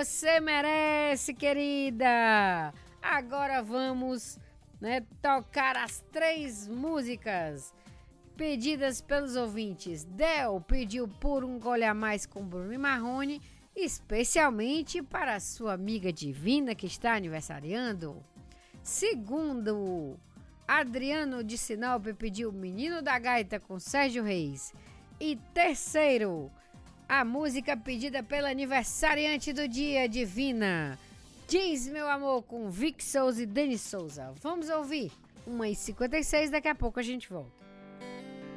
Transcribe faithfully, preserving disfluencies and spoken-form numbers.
você merece, querida! Agora vamos, né, tocar as três músicas pedidas pelos ouvintes. Del pediu Por um Gole a Mais com Bruno e Marrone, especialmente para a sua amiga Divina que está aniversariando. Segundo, Adriano de Sinop pediu Menino da Gaita com Sérgio Reis. E terceiro, a música pedida pela aniversariante do dia, Divina, Diz Meu Amor, com Vic Souza e Denis Souza. Vamos ouvir. uma e cinquenta e seis, daqui a pouco a gente volta.